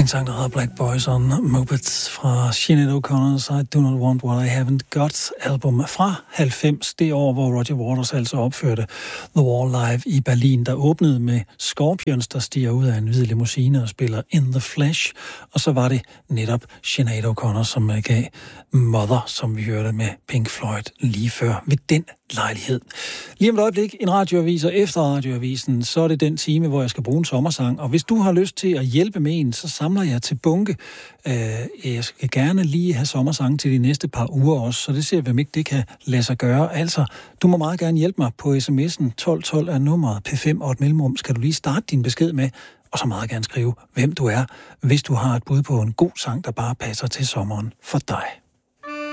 En sang, der hedder Black Boys on Mopeds fra Sinead O'Connor's I Do Not Want What I Haven't Got album fra 90, det år, hvor Roger Waters altså opførte The Wall live i Berlin, der åbnede med Scorpions, der stiger ud af en hvid limousine og spiller In the Flesh, og så var det netop Sinead O'Connor, som gav Mother, som vi hørte med Pink Floyd lige før ved den lejlighed. Lige om et øjeblik, en radioavis, og efter radioavisen, så er det den time, hvor jeg skal bruge en sommersang, og hvis du har lyst til at hjælpe med en, så samler jeg til bunke. Jeg skal gerne lige have sommersang til de næste par uger også, så det ser vi, om ikke det kan lade sig gøre. Altså, du må meget gerne hjælpe mig på sms'en 1212 af nummeret P5 og et mellemrum. Skal du lige starte din besked med, og så meget gerne skrive, hvem du er, hvis du har et bud på en god sang, der bare passer til sommeren for dig.